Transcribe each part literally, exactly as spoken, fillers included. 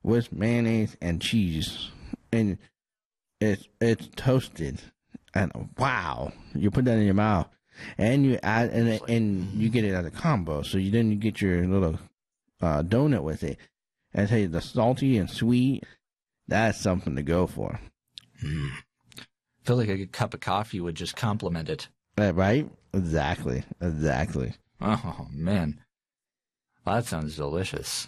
with mayonnaise and cheese, and it's it's toasted, and wow, you put that in your mouth, and you add and and you get it as a combo. So you then you get your little uh, donut with it, and I tell you, the salty and sweet, that's something to go for. Mm. I feel like a good cup of coffee would just complement it. Right? Exactly. Exactly. Oh man, well, that sounds delicious.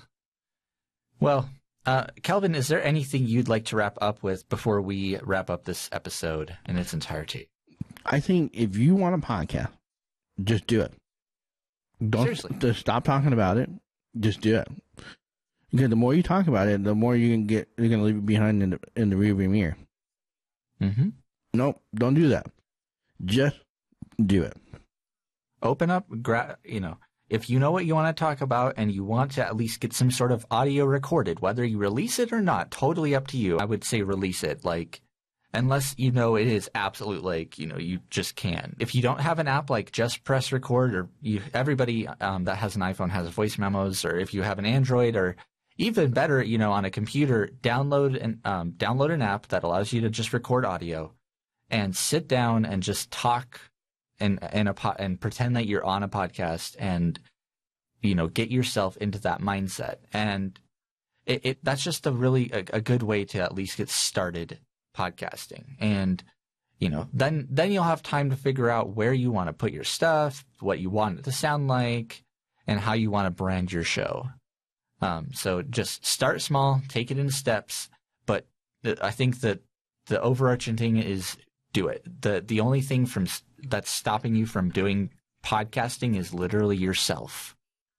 Well. Uh, Kelvin, is there anything you'd like to wrap up with before we wrap up this episode in its entirety? I think if you want a podcast, just do it. Don't Seriously. Just stop talking about it. Just do it. Because the more you talk about it, the more you can get. You're gonna leave it behind in the in the rearview mirror. Mm-hmm. Nope, don't do that. Just do it. Open up, gra- you know. If you know what you want to talk about and you want to at least get some sort of audio recorded, whether you release it or not, totally up to you. I would say release it, like, unless you know it is absolute, like, you know, you just can. If you don't have an app like Just Press Record, or you, everybody um, that has an iPhone has voice memos, or if you have an Android, or even better, you know, on a computer, download an um, download an app that allows you to just record audio and sit down and just talk. And and a po- and pretend that you're on a podcast, and you know, get yourself into that mindset, and it, it that's just a really a, a good way to at least get started podcasting. And you know, then then you'll have time to figure out where you want to put your stuff, what you want it to sound like, and how you want to brand your show. Um, so just start small, take it in steps, but I think that the overarching thing is do it. The the only thing from that's stopping you from doing podcasting is literally yourself.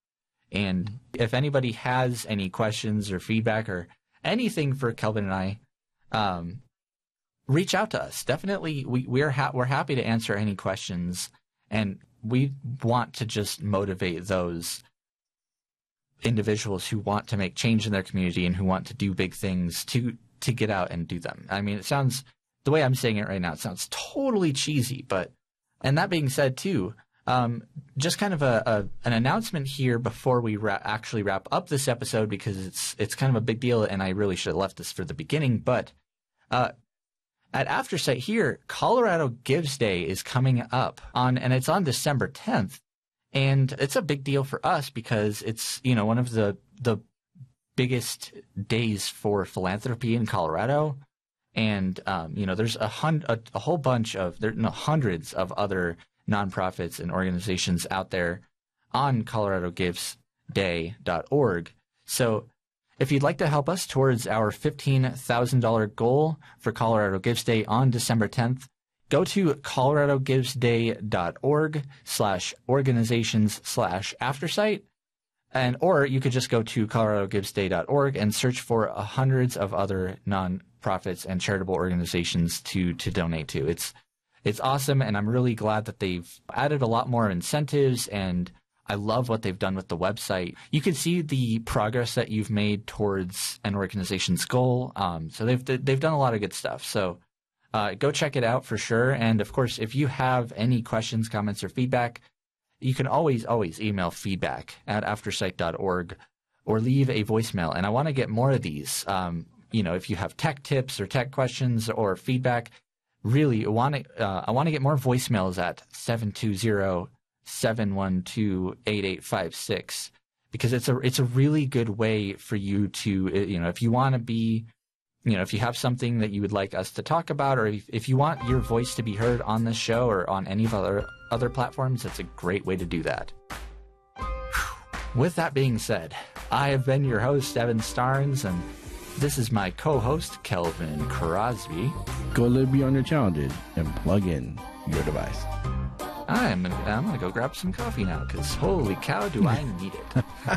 And if anybody has any questions or feedback or anything for Kelvin and I, um, reach out to us. Definitely, we we're ha- we're happy to answer any questions, and we want to just motivate those individuals who want to make change in their community and who want to do big things to to get out and do them. I mean, it sounds, the way I'm saying it right now, it sounds totally cheesy, but, and that being said too, um, just kind of a, a an announcement here before we ra- actually wrap up this episode, because it's it's kind of a big deal, and I really should have left this for the beginning. But uh, at Aftersight here, Colorado Gives Day is coming up on, and it's on December tenth, and it's a big deal for us because it's, you know, one of the the biggest days for philanthropy in Colorado. And, um, you know, there's a, hun- a, a whole bunch of, there no, hundreds of other nonprofits and organizations out there on colorado gives day dot org. So if you'd like to help us towards our fifteen thousand dollars goal for Colorado Gives Day on December tenth, go to colorado gives day dot org slash organizations slash aftersight. And, or you could just go to colorado gives day dot org and search for uh, hundreds of other nonprofits and charitable organizations to to donate to. It's it's awesome, and I'm really glad that they've added a lot more incentives, and I love what they've done with the website. You can see the progress that you've made towards an organization's goal. Um, so they've they've done a lot of good stuff. So uh, go check it out for sure. And of course, if you have any questions, comments, or feedback, you can always, always email feedback at aftersight dot org or leave a voicemail. And I want to get more of these. Um, you know, if you have tech tips or tech questions or feedback, really want to, uh, I want to get more voicemails at seven two zero, seven one two, eight eight five six, because it's a, it's a really good way for you to, you know, if you want to be, you know, if you have something that you would like us to talk about, or if, if you want your voice to be heard on this show or on any of other other platforms, that's a great way to do that. With that being said, I have been your host, Evan Starnes, and this is my co-host, Kelvin Crosby. Go live beyond your challenges and plug in your device. I'm, I'm going to go grab some coffee now, because holy cow, do I need it.